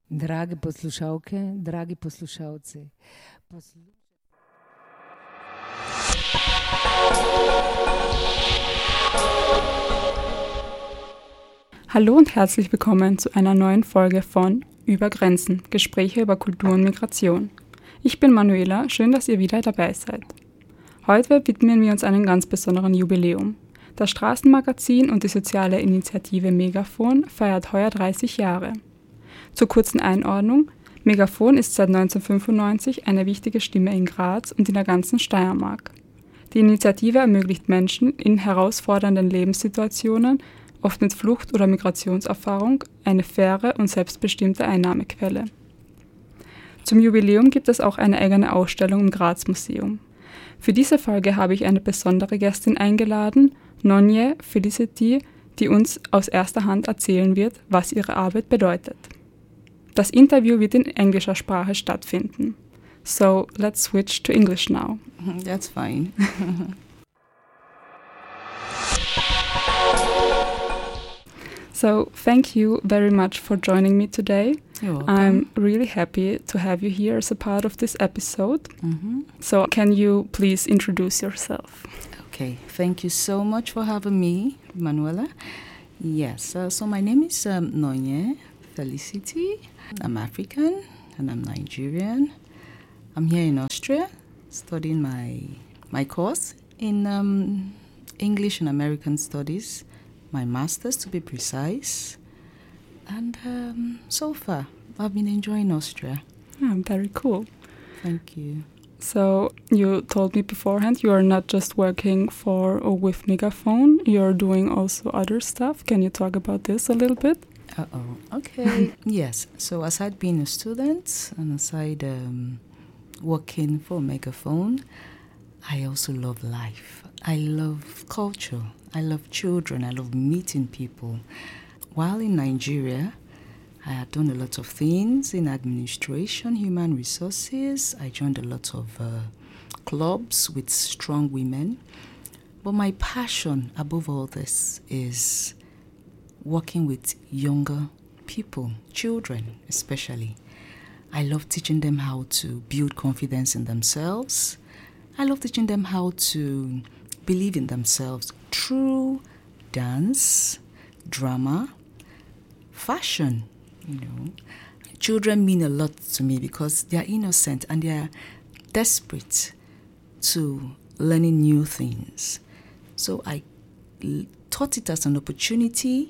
Drage poslušalke, dragi poslušalci. Hallo und herzlich willkommen zu einer neuen Folge von Über Grenzen, Gespräche über Kultur und Migration. Ich bin Manuela, schön, dass ihr wieder dabei seid. Heute widmen wir uns einem ganz besonderen Jubiläum. Das Straßenmagazin und die soziale Initiative Megafon feiert heuer 30 Jahre. Zur kurzen Einordnung: Megafon ist seit 1995 eine wichtige Stimme in Graz und in der ganzen Steiermark. Die Initiative ermöglicht Menschen in herausfordernden Lebenssituationen, oft mit Flucht- oder Migrationserfahrung, eine faire und selbstbestimmte Einnahmequelle. Zum Jubiläum gibt es auch eine eigene Ausstellung im Graz-Museum. Für diese Folge habe ich eine besondere Gästin eingeladen, Nonye Felicity, die uns aus erster Hand erzählen wird, was ihre Arbeit bedeutet. Das Interview wird in englischer Sprache stattfinden. So, let's switch to English now. That's fine. So, thank you very much for joining me today. You're welcome. I'm really happy to have you here as a part of this episode. Mm-hmm. So, can you please introduce yourself? Okay, thank you so much for having me, Manuela. Yes, so my name is Nonye Felicity. I'm African and I'm Nigerian. I'm here in Austria studying my course in English and American Studies, my master's to be precise. And so far, I've been enjoying Austria. Very cool. Thank you. So, you told me beforehand you are not just working for or with Megafon, you're doing also other stuff. Can you talk about this a little bit? Okay. Yes. So aside being a student and aside working for Megaphone, I also love life. I love culture. I love children. I love meeting people. While in Nigeria, I had done a lot of things in administration, human resources. I joined a lot of clubs with strong women. But my passion above all this is working with younger people, children especially. I love teaching them how to build confidence in themselves. I love teaching them how to believe in themselves through dance, drama, fashion. You know, children mean a lot to me because they are innocent and they are desperate to learning new things. So I thought it as an opportunity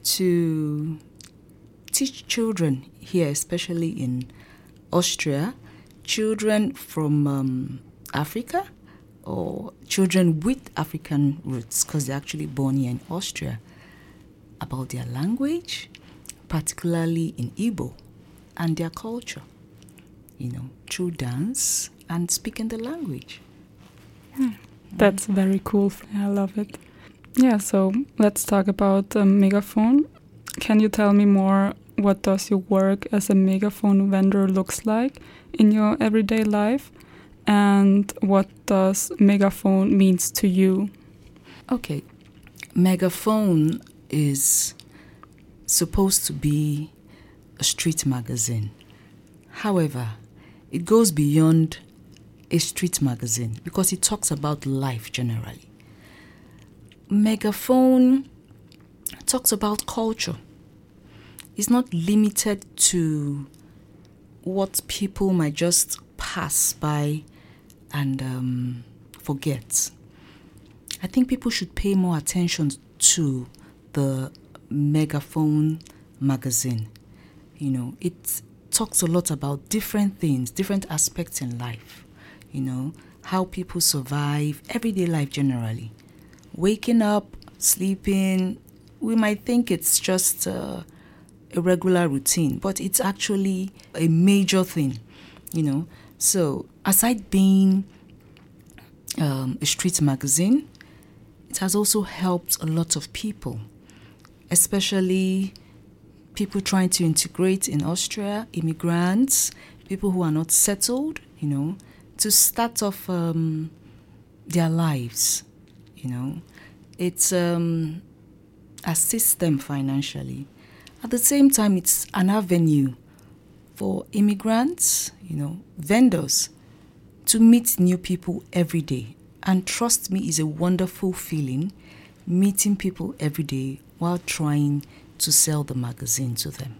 to teach children here, especially in Austria, children from Africa or children with African roots, because they're actually born here in Austria, about their language, particularly in Igbo, and their culture, through dance and speaking the language. That's very cool. I love it. Yeah, so let's talk about Megafon. Can you tell me more? What does your work as a Megafon vendor looks like in your everyday life? And what does Megafon means to you? Okay, Megaphone is supposed to be a street magazine. However, it goes beyond a street magazine because it talks about life generally. Megaphone talks about culture. It's not limited to what people might just pass by and forget. I think people should pay more attention to the Megaphone magazine. It talks a lot about different things, different aspects in life. How people survive, everyday life generally. Waking up, sleeping, we might think it's just a regular routine, but it's actually a major thing, So aside being a street magazine, it has also helped a lot of people, especially people trying to integrate in Austria, immigrants, people who are not settled, to start off their lives, It's assist them financially. At the same time, it's an avenue for immigrants, vendors, to meet new people every day. And trust me, it's a wonderful feeling meeting people every day while trying to sell the magazine to them.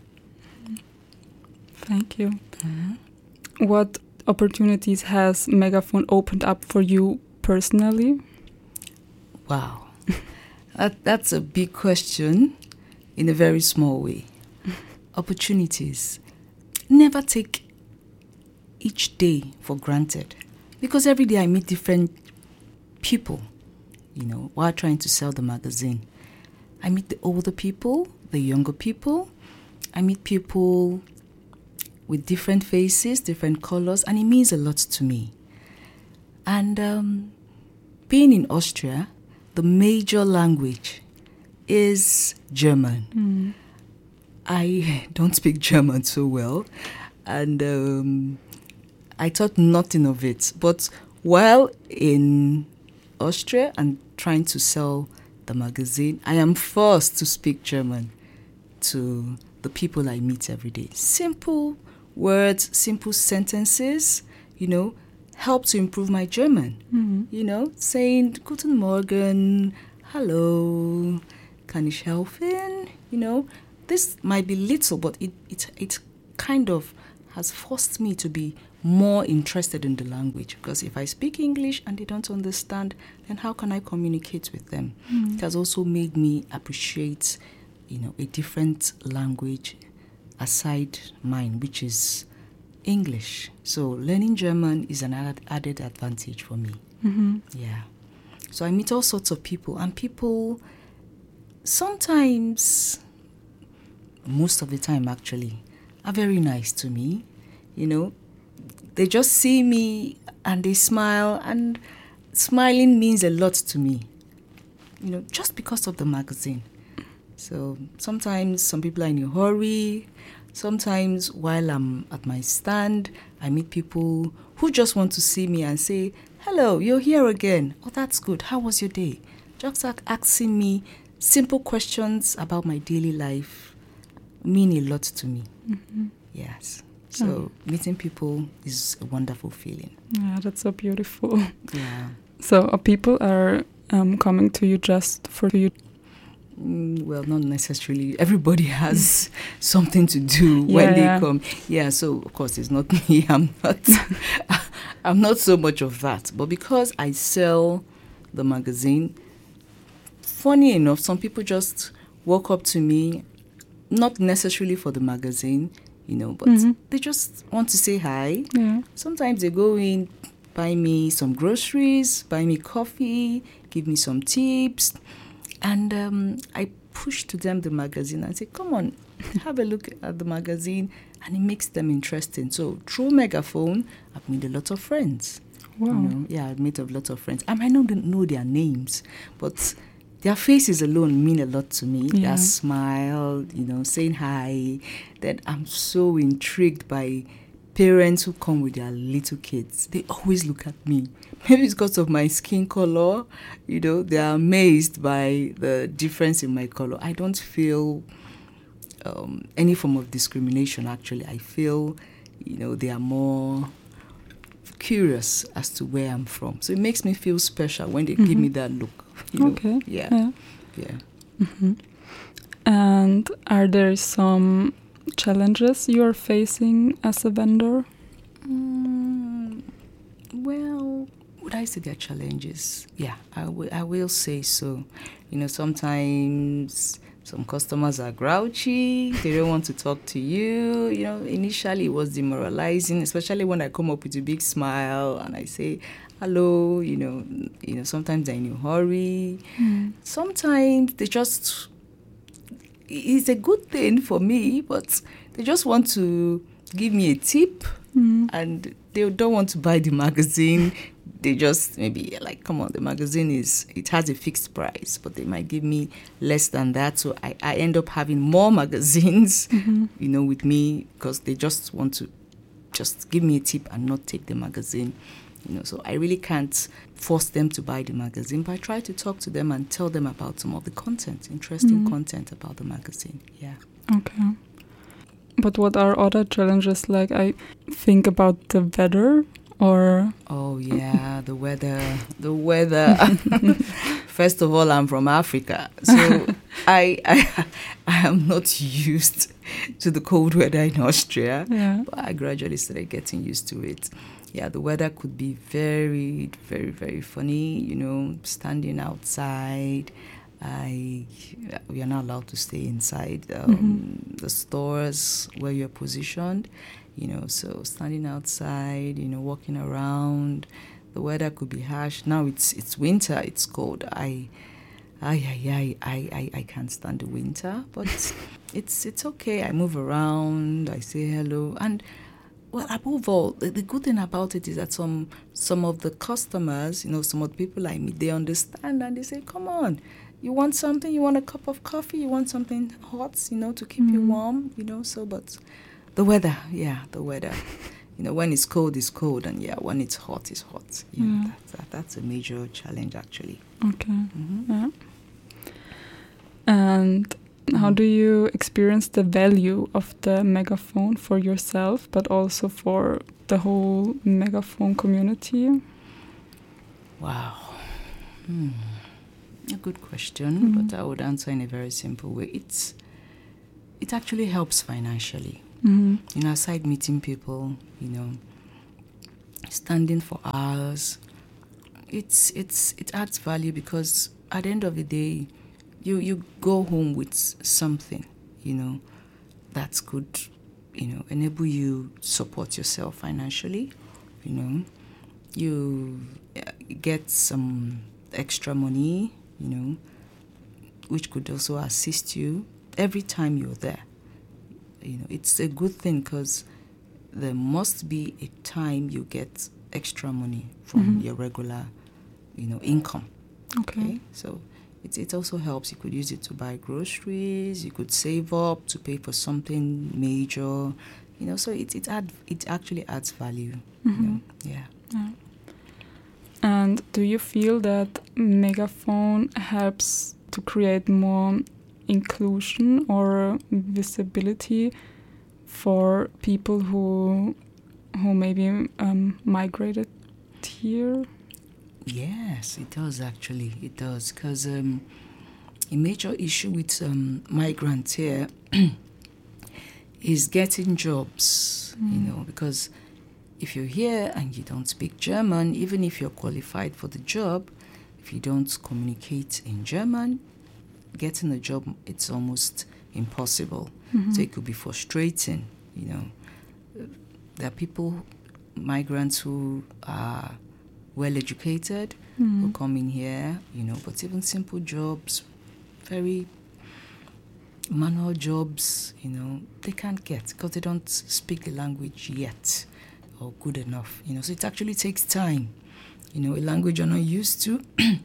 Thank you. What opportunities has Megaphone opened up for you personally? Wow. That's a big question in a very small way. Opportunities. Never take each day for granted, because every day I meet different people, while trying to sell the magazine. I meet the older people, the younger people. I meet people with different faces, different colors, and it means a lot to me. And being in Austria, the major language is German. I don't speak German so well, and I thought nothing of it. But while in Austria and trying to sell the magazine, I am forced to speak German to the people I meet every day. Simple words, simple sentences, help to improve my German. Saying Guten Morgen, hello, kann ich helfen? This might be little, but it kind of has forced me to be more interested in the language, because if I speak English and they don't understand, then how can I communicate with them? It has also made me appreciate, a different language aside mine, which is English. So learning German is an added advantage for me. Yeah. So I meet all sorts of people, and people sometimes, most of the time actually, are very nice to me. They just see me and they smile, and smiling means a lot to me, just because of the magazine. So sometimes some people are in a hurry. Sometimes while I'm at my stand, I meet people who just want to see me and say, hello, you're here again. Oh, that's good. How was your day? Just asking me simple questions about my daily life mean a lot to me. Yes. So meeting people is a wonderful feeling. Yeah, that's so beautiful. Yeah. So people are coming to you just for you? Well, not necessarily. Everybody has something to do when they come. Yeah, so of course it's not me. I'm not so much of that. But because I sell the magazine, funny enough, some people just walk up to me, not necessarily for the magazine, but they just want to say hi. Yeah. Sometimes they go in, buy me some groceries, buy me coffee, give me some tips. And I push to them the magazine and say, come on, have a look at the magazine. And it makes them interesting. So through Megaphone, I've made a lot of friends. Wow. I've made a lot of friends. I might not know their names, but their faces alone mean a lot to me. Yeah. Their smile, saying hi. Then I'm so intrigued by parents who come with their little kids. They always look at me. Maybe it's because of my skin color. They are amazed by the difference in my color. I don't feel any form of discrimination, actually. I feel, they are more curious as to where I'm from. So it makes me feel special when they give me that look. Okay. Yeah. And are there some challenges you are facing as a vendor? Well, would I say there are challenges? Yeah, I will say so. Sometimes some customers are grouchy. They don't want to talk to you. Initially it was demoralizing, especially when I come up with a big smile and I say, hello, sometimes they're in a hurry. Sometimes they just, it's a good thing for me, but they just want to give me a tip and they don't want to buy the magazine. They just maybe like, come on, the magazine it has a fixed price, but they might give me less than that. So I end up having more magazines, with me, because they just want to just give me a tip and not take the magazine. So I really can't force them to buy the magazine, but I try to talk to them and tell them about some of the content, interesting content about the magazine. Yeah. Okay. But what are other challenges? Like I think about the weather or... Oh yeah, the weather. First of all, I'm from Africa, so I am not used to the cold weather in Austria. Yeah. But I gradually started getting used to it. Yeah, the weather could be very, very, very funny. You know, standing outside. We are not allowed to stay inside the stores where you're positioned. You know, so standing outside, you know, walking around, the weather could be harsh. Now it's winter, it's cold. I can't stand the winter, but it's okay. I move around, I say hello, and well, above all, the good thing about it is that some of the customers, you know, some of the people I meet, they understand and they say, "Come on, you want something? You want a cup of coffee? You want something hot, you know, to keep you warm, you know?" So, but the weather, the weather. You know, when it's cold, and when it's hot, it's hot. Yeah, that's a major challenge, actually. Okay. Yeah. And how do you experience the value of the Megaphone for yourself, but also for the whole Megaphone community? Wow. A good question, but I would answer in a very simple way. It actually helps financially. You know, aside meeting people, you know, standing for hours, it adds value because at the end of the day, you go home with something, you know, that could, you know, enable you support yourself financially. You know, you get some extra money, you know, which could also assist you every time you're there. You know, it's a good thing because there must be a time you get extra money from your regular, you know, income. Okay. So it also helps. You could use it to buy groceries. You could save up to pay for something major. You know, so it actually adds value. You know? Yeah. And do you feel that Megaphone helps to create more inclusion or visibility for people who maybe migrated here? Yes, it does actually. It does, because a major issue with migrants here is getting jobs. You know, because if you're here and you don't speak German, even if you're qualified for the job, if you don't communicate in German, getting a job, it's almost impossible. So it could be frustrating, you know. There are people, migrants who are well-educated, who come in here, you know, but even simple jobs, very manual jobs, you know, they can't get because they don't speak the language yet or good enough, you know. So it actually takes time, you know, a language you're not used to.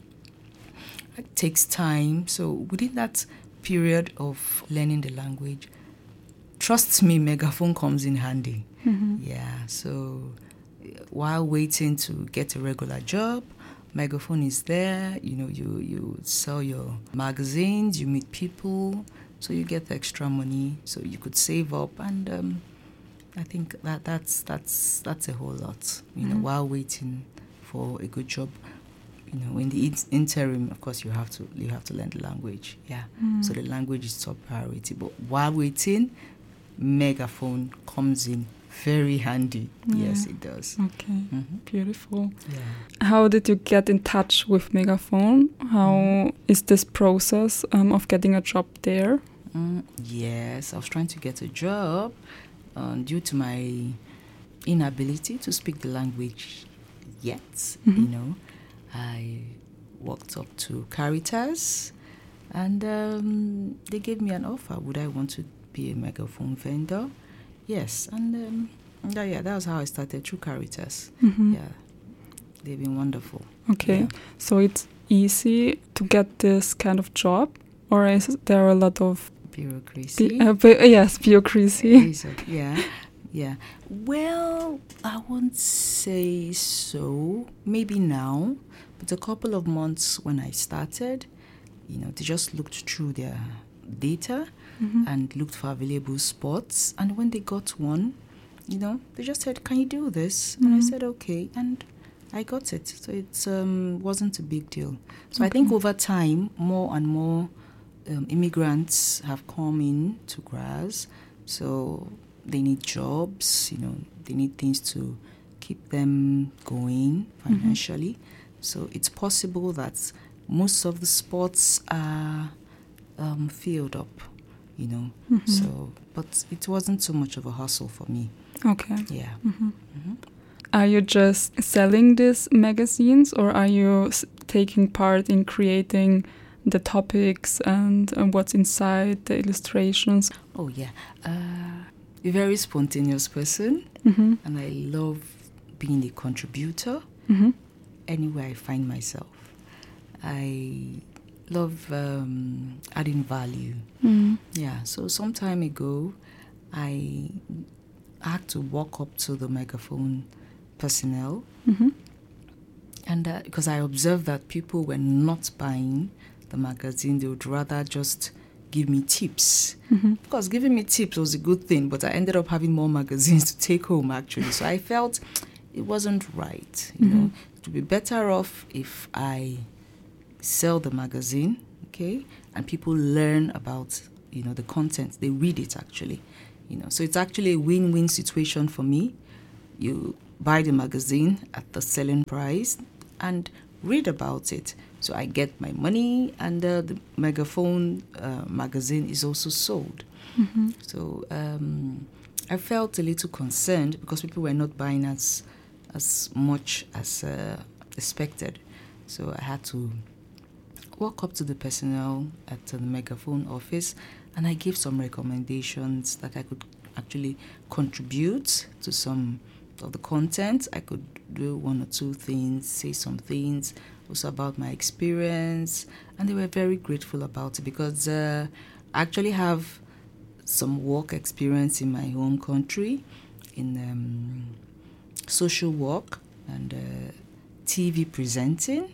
It takes time. So within that period of learning the language, trust me, Megaphone comes in handy. Yeah, so while waiting to get a regular job, Megaphone is there. You know, you sell your magazines, you meet people, so you get the extra money, so you could save up, and I think that's a whole lot. You know, while waiting for a good job. You know, in the interim, of course, you have to learn the language. Yeah, so the language is top priority. But while waiting, Megaphone comes in very handy. Yes, it does. Okay, beautiful. Yeah. How did you get in touch with Megaphone? How is this process of getting a job there? Yes, I was trying to get a job due to my inability to speak the language yet. You know. I walked up to Caritas and they gave me an offer. Would I want to be a Megaphone vendor? Yes. And that was how I started, through Caritas. Yeah, they've been wonderful. Okay, yeah. So it's easy to get this kind of job, or is there a lot of bureaucracy? Yes, bureaucracy. Yeah. Well, I won't say so. Maybe now. But a couple of months when I started, you know, they just looked through their data and looked for available spots. And when they got one, they just said, "Can you do this?" And I said, "Okay." And I got it. So it wasn't a big deal. So I think over time, more and more immigrants have come in to GRAS. So they need jobs, they need things to keep them going financially. So it's possible that most of the spots are filled up, So, but it wasn't so much of a hassle for me. Okay. Yeah. Are you just selling these magazines, or are you taking part in creating the topics and what's inside the illustrations? Oh, yeah. A very spontaneous person, and I love being a contributor anywhere I find myself. I love adding value. Yeah, so some time ago, I had to walk up to the Megaphone personnel, and because I observed that people were not buying the magazine, they would rather just give me tips. Because giving me tips was a good thing, but I ended up having more magazines to take home, actually. So I felt it wasn't right. It would be better off if I sell the magazine, okay, and people learn about, the content. They read it, actually. So it's actually a win-win situation for me. You buy the magazine at the selling price and read about it. So I get my money, and the Megaphone magazine is also sold. So I felt a little concerned because people were not buying as much as expected. So I had to walk up to the personnel at the Megaphone office, and I gave some recommendations that I could actually contribute to some of the content. I could do one or two things, say some things also about my experience, and they were very grateful about it because I actually have some work experience in my home country in social work and TV presenting,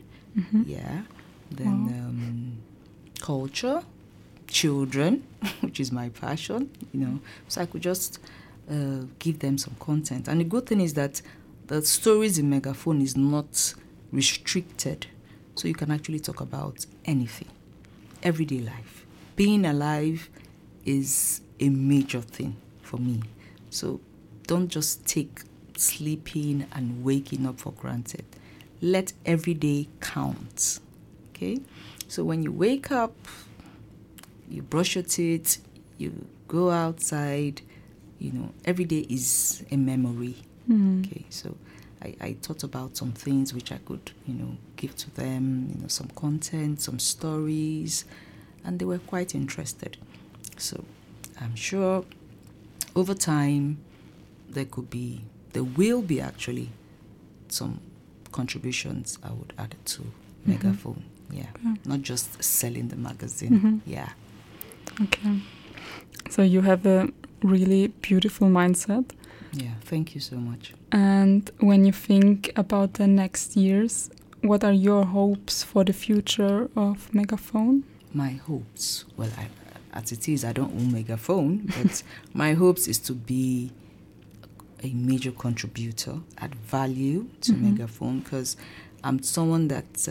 then culture, children, which is my passion, so I could just give them some content. And the good thing is that the stories in Megaphone is not restricted, so you can actually talk about anything, everyday life. Being alive is a major thing for me, so don't just take sleeping and waking up for granted. Let every day count, okay? So when you wake up, you brush your teeth, you go outside, every day is a memory, okay? So I thought about some things which I could, give to them, some content, some stories, and they were quite interested. So I'm sure over time there will be actually some contributions I would add to Megaphone. Yeah, not just selling the magazine. Yeah. Okay. So you have a really beautiful mindset. Yeah, thank you so much. And when you think about the next years, what are your hopes for the future of Megaphone? My hopes, well, as it is, I don't own Megaphone, but my hopes is to be a major contributor, add value to Megaphone, because I'm someone that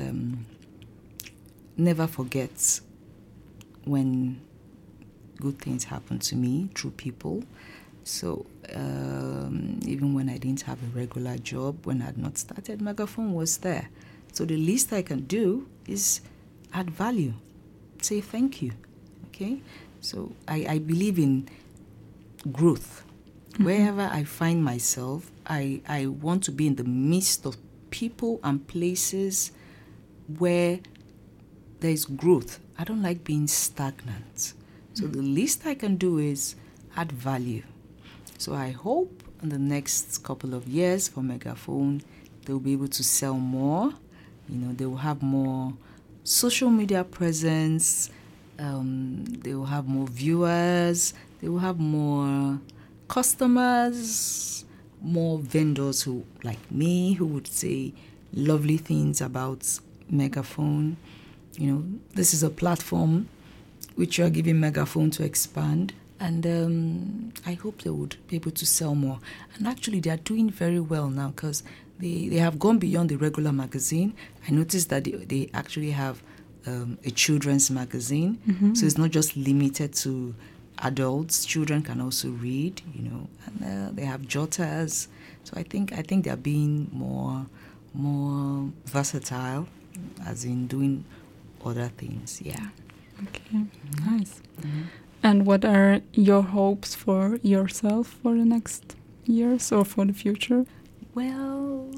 never forgets when good things happen to me through people. So even when I didn't have a regular job, when I had not started, Megaphone was there. So the least I can do is add value, say thank you, okay? So I believe in growth. Wherever I find myself, I want to be in the midst of people and places where there is growth. I don't like being stagnant. So the least I can do is add value. So I hope in the next couple of years for Megaphone, they'll be able to sell more. They will have more social media presence. They will have more viewers. They will have more customers, more vendors who, like me, who would say lovely things about Megaphone. This is a platform which you are giving Megaphone to expand. And I hope they would be able to sell more. And actually, they are doing very well now because they have gone beyond the regular magazine. I noticed that they actually have a children's magazine. Mm-hmm. So it's not just limited to adults. Children can also read, and they have jotters. So I think they are being more versatile, as in doing other things. Yeah. Okay, nice. Mm-hmm. And what are your hopes for yourself for the next years or for the future? Well,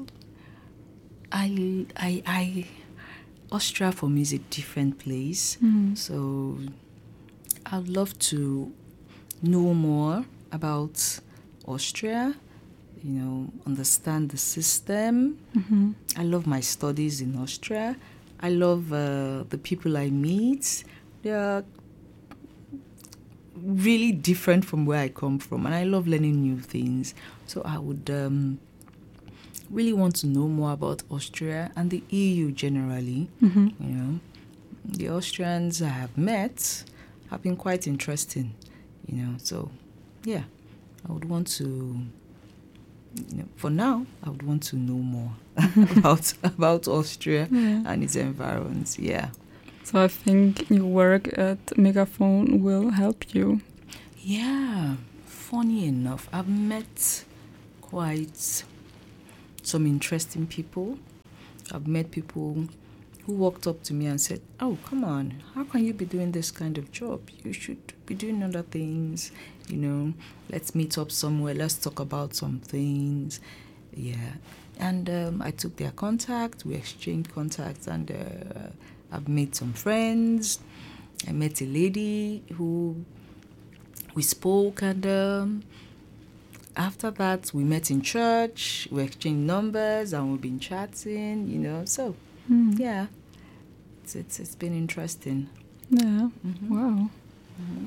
I Austria for me is a different place. So I'd love to know more about Austria, understand the system. Mm-hmm. I love my studies in Austria. I love the people I meet. They are really different from where I come from, and I love learning new things. So I would really want to know more about Austria and the EU generally. Mm-hmm. The Austrians I have met have been quite interesting, So, yeah, I would want to. For now, I would want to know more about Austria and its environs. Yeah. So I think your work at Megaphone will help you. Yeah. Funny enough, I've met quite some interesting people. I've met people who walked up to me and said, "Oh, come on, how can you be doing this kind of job? You should be doing other things, let's meet up somewhere, let's talk about some things." Yeah. And I took their contact, we exchanged contacts, and I've made some friends. I met a lady who we spoke, and after that we met in church, we exchanged numbers, and we've been chatting, so yeah, it's been interesting. Yeah. Mm-hmm. Wow. Mm-hmm.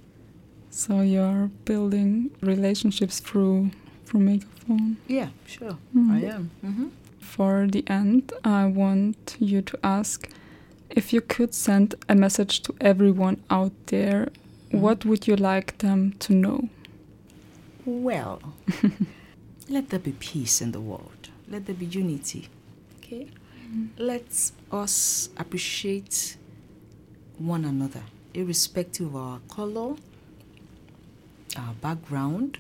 So you're building relationships through Megaphone. Yeah, sure. Mm-hmm. I am. Mm-hmm. For the end, I want you to ask, if you could send a message to everyone out there, what would you like them to know? Well, let there be peace in the world. Let there be unity. Okay? Let us appreciate one another, irrespective of our color, our background.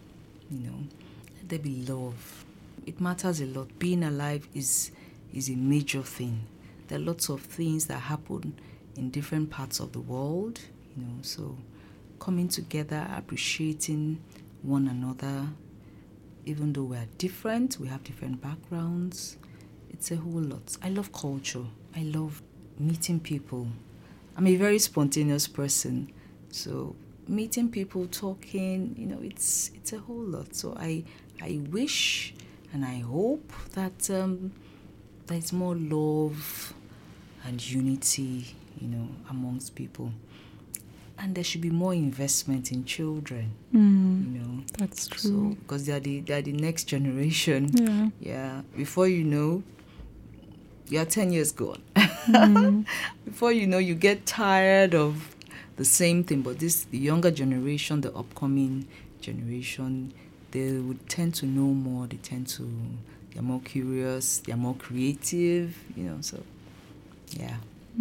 Let there be love. It matters a lot. Being alive is a major thing. There are lots of things that happen in different parts of the world, so coming together, appreciating one another, even though we are different, we have different backgrounds, it's a whole lot. I love culture. I love meeting people. I'm a very spontaneous person, so meeting people, talking, it's a whole lot. So I wish and I hope that there's more love and unity, amongst people. And there should be more investment in children, That's true. So, because they are the next generation. Yeah. Yeah. Before you know, you're 10 years gone. Before you know, you get tired of the same thing. But the younger generation, the upcoming generation, they would tend to know more. They're more curious. They're more creative. So, yeah.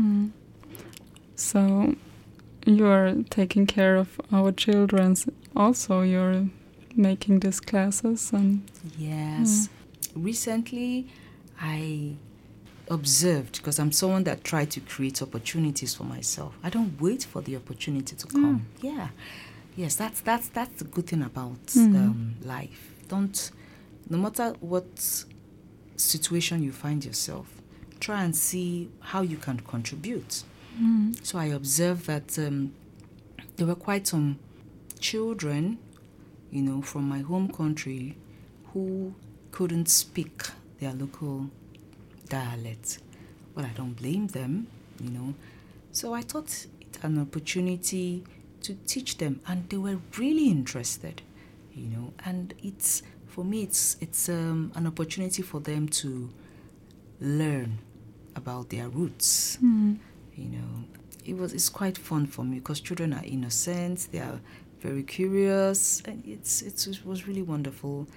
So you're taking care of our children. Also, you're making these classes and yes. Recently, I observed, because I'm someone that tried to create opportunities for myself. I don't wait for the opportunity to come. Yeah. Yes, that's the good thing about life. No matter what situation you find yourself, try and see how you can contribute. So I observed that there were quite some children, from my home country who couldn't speak their local dialect. Well, I don't blame them, So I thought it an opportunity to teach them, and they were really interested, And for me, it's an opportunity for them to learn about their roots. it's quite fun for me because children are innocent, they are very curious, and it was really wonderful.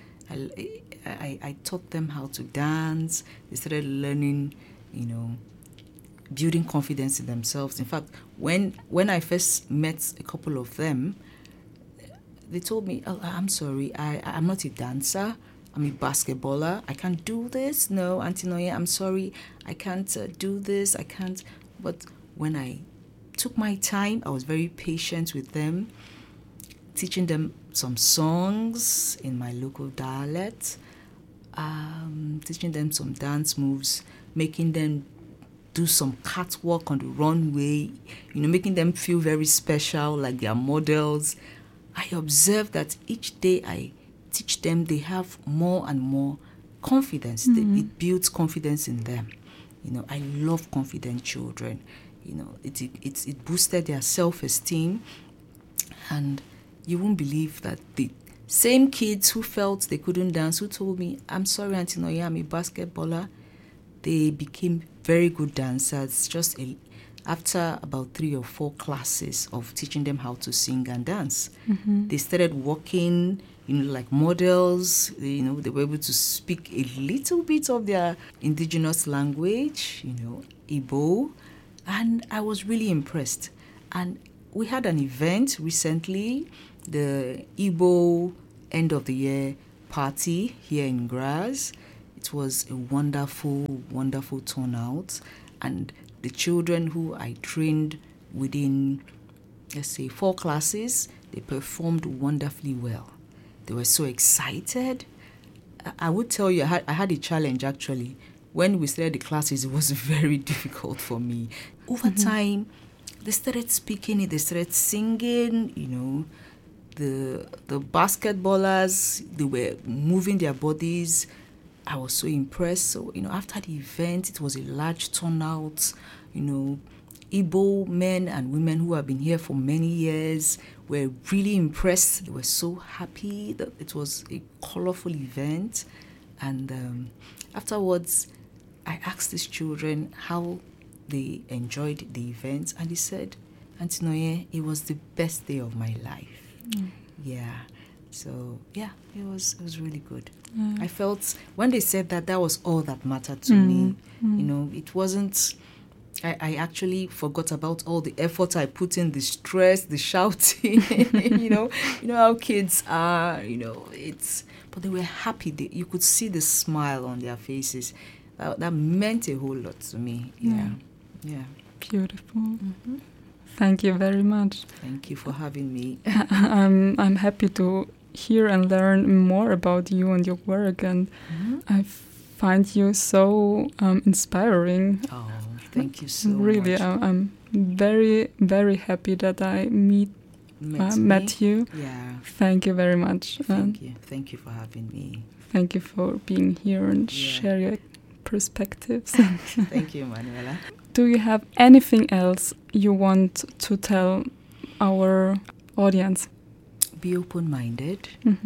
I taught them how to dance. They started learning, building confidence in themselves. In fact, when I first met a couple of them, they told me, "Oh, I'm sorry, I'm not a dancer. I'm a basketballer. I can't do this. No, Auntie Noye, I'm sorry. I can't do this. I can't." But when I took my time, I was very patient with them, teaching them some songs in my local dialect, teaching them some dance moves, making them do some catwalk on the runway, making them feel very special, like they are models. I observed that each day I teach them, they have more and more confidence. It builds confidence in them. I love confident children. It boosted their self-esteem, and you won't believe that the same kids who felt they couldn't dance, who told me, "I'm sorry, Auntie Noye, I'm a basketballer," they became very good dancers just after about 3 or 4 classes of teaching them how to sing and dance. They started walking, like models. They were able to speak a little bit of their indigenous language, Igbo, and I was really impressed. And we had an event recently, the Igbo end of the year party here in Graz. It was a wonderful, wonderful turnout, and the children who I trained within, let's say, 4 classes, they performed wonderfully well. They were so excited. I would tell you, I had a challenge actually. When we started the classes, it was very difficult for me. Over time, they started speaking, they started singing, the basketballers, they were moving their bodies. I was so impressed. So, after the event, it was a large turnout. Igbo men and women who have been here for many years were really impressed. They were so happy that it was a colorful event. And afterwards, I asked these children how they enjoyed the event, and they said, "Auntie Noye, it was the best day of my life." Yeah. So, yeah, it was really good. I felt when they said that was all that mattered to me. It wasn't, I actually forgot about all the effort I put in, the stress, the shouting, how kids are, but they were happy. You could see the smile on their faces. That meant a whole lot to me. Yeah. Beautiful. Thank you very much. Thank you for having me. I'm happy to hear and learn more about you and your work, and I find you so inspiring. Oh, thank you so really, much. I'm very, very happy that I met you. Yeah. Thank you very much. Thank you for having me. Thank you for being here and share your perspectives. Thank you, Manuela. Do you have anything else you want to tell our audience? Be open-minded.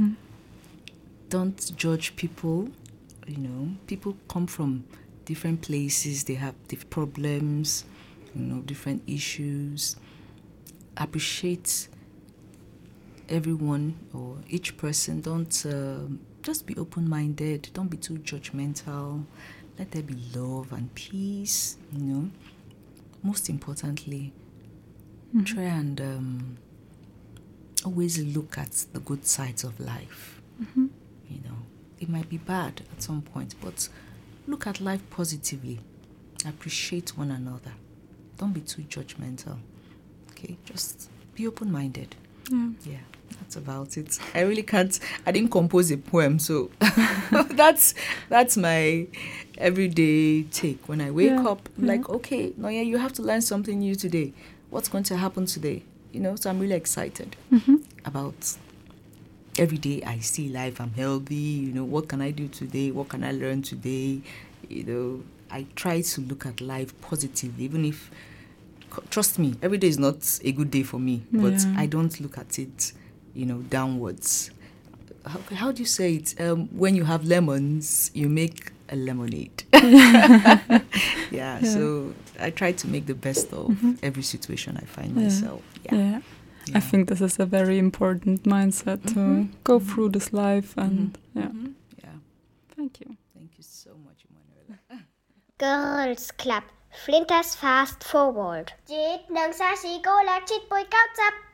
Don't judge people. People come from different places. They have different problems, different issues. Appreciate everyone or each person. Don't just be open-minded. Don't be too judgmental. Let there be love and peace. Most importantly, try and always look at the good sides of life. It might be bad at some point, but look at life positively. Appreciate one another. Don't be too judgmental. Okay, just be open-minded. Yeah, that's about it. I really can't. I didn't compose a poem, so that's my everyday take. When I wake up, I'm like, okay, Noye, you have to learn something new today. What's going to happen today? So I'm really excited about every day I see life. I'm healthy. What can I do today? What can I learn today? I try to look at life positively, even if, trust me, every day is not a good day for me, but I don't look at it, downwards. How do you say it? When you have lemons, you make a lemonade. Yeah, so I try to make the best of every situation I find myself. Yeah. I think this is a very important mindset to go through this life and Yeah. Thank you. Thank you so much, Emanuela. Girls Club Flinters Fast Forward ជីតនឹងសាស៊ីគោលាក់ជីតពុយកោតចាប់